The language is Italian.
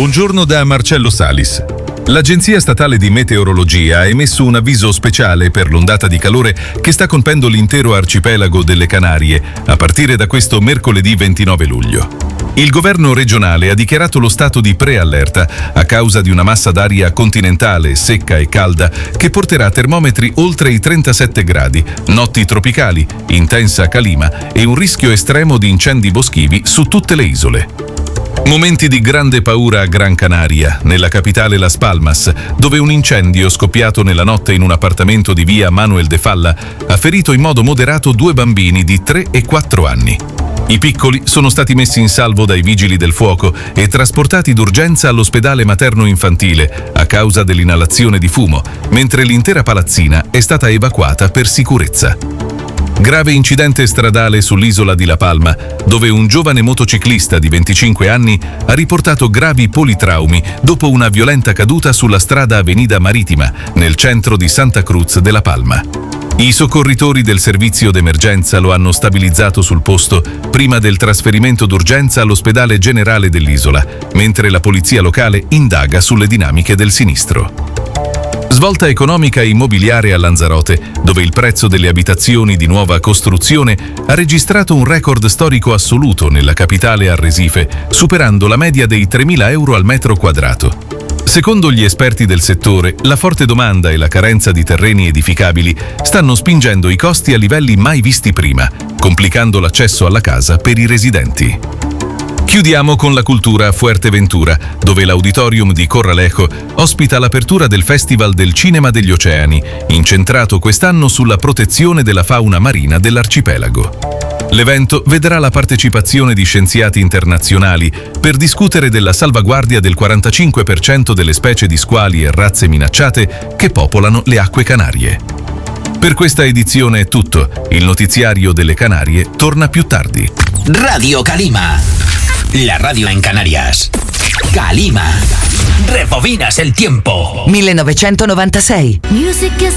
Buongiorno da Marcello Salis. L'Agenzia Statale di Meteorologia ha emesso un avviso speciale per l'ondata di calore che sta colpendo l'intero arcipelago delle Canarie a partire da questo mercoledì 29 luglio. Il governo regionale ha dichiarato lo stato di preallerta a causa di una massa d'aria continentale secca e calda che porterà termometri oltre i 37 gradi, notti tropicali, intensa calima e un rischio estremo di incendi boschivi su tutte le isole. Momenti di grande paura a Gran Canaria, nella capitale Las Palmas, dove un incendio scoppiato nella notte in un appartamento di via Manuel de Falla ha ferito in modo moderato 2 bambini di 3 e 4 anni. I piccoli sono stati messi in salvo dai vigili del fuoco e trasportati d'urgenza all'ospedale materno-infantile a causa dell'inalazione di fumo, mentre l'intera palazzina è stata evacuata per sicurezza. Grave incidente stradale sull'isola di La Palma, dove un giovane motociclista di 25 anni ha riportato gravi politraumi dopo una violenta caduta sulla strada Avenida Marítima, nel centro di Santa Cruz de La Palma. I soccorritori del servizio d'emergenza lo hanno stabilizzato sul posto prima del trasferimento d'urgenza all'ospedale generale dell'isola, mentre la polizia locale indaga sulle dinamiche del sinistro. Svolta economica e immobiliare a Lanzarote, dove il prezzo delle abitazioni di nuova costruzione ha registrato un record storico assoluto nella capitale Arrecife, superando la media dei 3.000 euro al metro quadrato. Secondo gli esperti del settore, la forte domanda e la carenza di terreni edificabili stanno spingendo i costi a livelli mai visti prima, complicando l'accesso alla casa per i residenti. Chiudiamo con la cultura a Fuerteventura, dove l'Auditorium di Corralejo ospita l'apertura del Festival del Cinema degli Oceani, incentrato quest'anno sulla protezione della fauna marina dell'arcipelago. L'evento vedrà la partecipazione di scienziati internazionali per discutere della salvaguardia del 45% delle specie di squali e razze minacciate che popolano le acque canarie. Per questa edizione è tutto. Il notiziario delle Canarie torna più tardi. Radio Calima. La radio en Canarias. Calima. Rebobinas el tiempo. 1996.